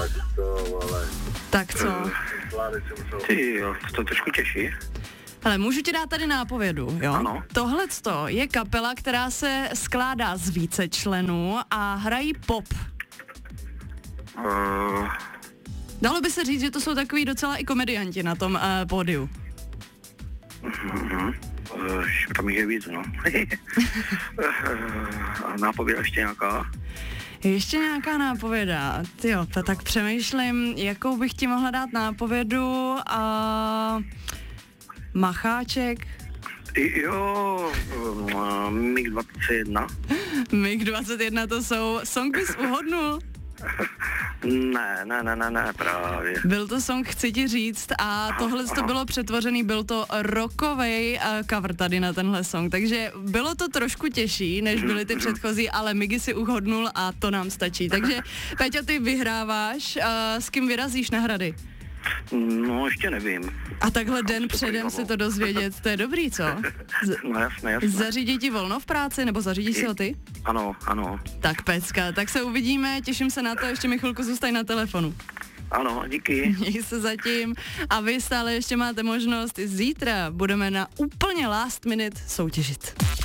Tak co? Ty jo, to trošku těší. Ale můžu ti dát tady nápovědu, jo? Ano. Tohleto je kapela, která se skládá z více členů a hrají pop. Dalo by se říct, že to jsou takový docela i komedianti na tom pódiu. Tam je víc, no. A nápověda ještě nějaká? Ještě nějaká nápověda. Tyjo, tak přemýšlím, jakou bych ti mohla dát nápovědu a... Macháček. Jo, MiG-21. MiG-21 to jsou, song bys uhodnul? Ne, právě. Byl to song Chci ti říct a tohle to bylo přetvořený, byl to rockovej cover tady na tenhle song, takže bylo to trošku těžší, než byly ty předchozí, ale Migy si uhodnul a to nám stačí. Takže Péťo, ty vyhráváš, s kým vyrazíš na Hrady? No, ještě nevím. A takhle den předem si to dozvědět, to je dobrý, co? No jasné. Zařídí ti volno v práci, nebo zařídíš si ho ty? Ano. Tak pecka, tak se uvidíme, těším se na to, ještě mi chvilku zůstaň na telefonu. Ano, díky. Měj se zatím a vy stále ještě máte možnost, zítra budeme na úplně last minute soutěžit.